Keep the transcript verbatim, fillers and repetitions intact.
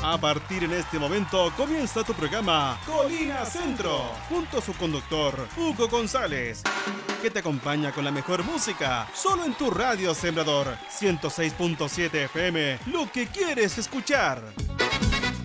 A partir en este momento comienza tu programa Colina Centro, junto a su conductor Hugo González, que te acompaña con la mejor música, solo en tu radio Sembrador ciento seis punto siete F M, lo que quieres escuchar.